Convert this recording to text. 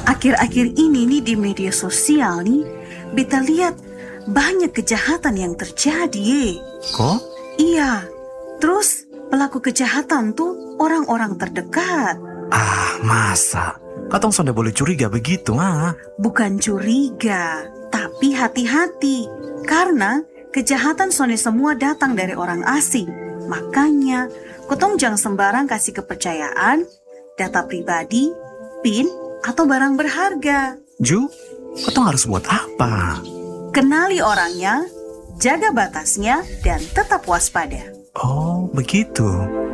Akhir-akhir ini nih di media sosial nih, beta lihat banyak kejahatan yang terjadi. Kok? Iya, terus pelaku kejahatan tuh orang-orang terdekat. Masa? Katong sudah boleh curiga begitu, Bukan curiga, tapi hati-hati. Karena kejahatan soalnya semua datang dari orang asing. Makanya, kotong jangan sembarang kasih kepercayaan, data pribadi, PIN, atau barang berharga. Ju, katong harus buat apa? Kenali orangnya, jaga batasnya, dan tetap waspada. Oh, begitu.